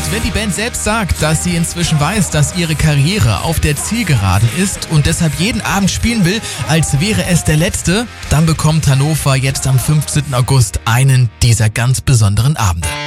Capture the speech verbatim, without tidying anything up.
wenn die Band selbst sagt, dass sie inzwischen weiß, dass ihre Karriere auf der Zielgeraden ist und deshalb jeden Abend spielen will, als wäre es der letzte, dann bekommt Hannover jetzt am fünfzehnten August einen dieser ganz besonderen Abende.